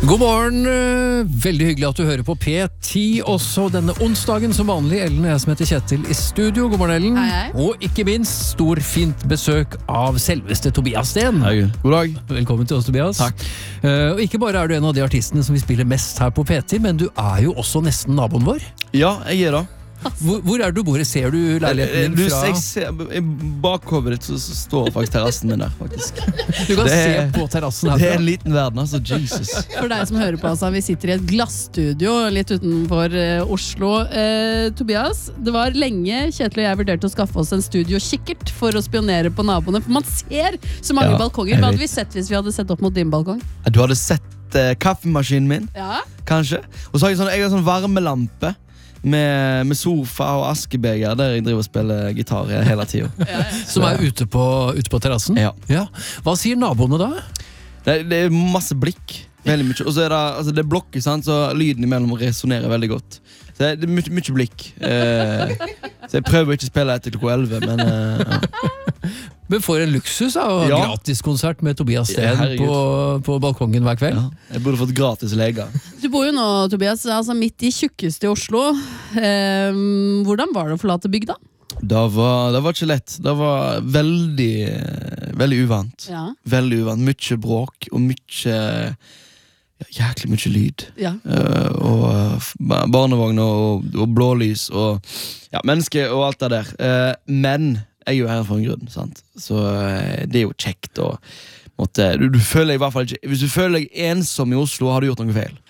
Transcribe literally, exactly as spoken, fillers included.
God morgen, veldig hyggelig at du hører på P ti også denne onsdagen som vanlig. Ellen og jeg som heter Kjetil i studio. God morgen, Ellen. Hei, hei. Og ikke minst stor fint besøk av selveste Tobias Sten. Hei, god dag. Velkommen til oss, Tobias. Takk. Uh, og ikke bare er du en av de artistene som vi spiller mest her på P ti, men du er jo også nesten naboen vår. Ja, jeg er da. Hvor, hvor er du bor? Ser du leiligheten din fra? Jeg ser, I bakhovet ditt så, så står faktisk terrassen min der, faktisk. Du kan Det se er- på terrassen herfra. Det er en liten verden, altså. Jesus. For deg som hører på, altså, vi sitter i et glassstudio litt utenfor eh, Oslo. Eh, Tobias, det var lenge Kjetil og jeg vurderte å skaffe oss en studiokikkert for å spionere på naboene, for man ser så mange Ja, balkonger. jeg Hva hadde vet. vi sett hvis vi hadde sett opp mot din balkong? Du hadde sett eh, kaffemaskinen min, Ja, kanskje. Og så har jeg sånn, jeg har sånn varmelampe med, med sofa og askebeger der jeg driver og spiller gitar hele tiden. Som er ute på, ute på terrassen? Ja. Ja. Hva sier naboene da? Det, det er masse blikk. Veldig mye. Og så er det, altså det er blokker, sant? Så lyden imellom resonerer veldig godt. Så det er mye, mye blikk. Eh, så jeg prøver ikke å spille etter klokka elleve, men eh, ja. Men for en luksus da, og Ja. gratiskonsert med Tobias Ja, Sten herregud. på, på balkongen hver kveld. Ja. Jeg burde fått gratis leger. Du bor jo nå, Tobias, altså midt i tjukkeste i Oslo. Eh, hvordan var det å forlate bygda? Det var, det var ikke lett. Det var veldig, veldig uvant. Ja, Veldig uvant. Mye bråk og mye ja, jæklig mye lyd. ja. Eh, og uh, f- ba- barnevogner og, og blålys og ja, mennesker og alt det der. Eh, men jeg er jo her for en grunn, sant? Så eh, det er jo kjekt å måtte, du, du føler i hvert fall ikke, hvis du føler deg ensom i Oslo, har du gjort noe feil.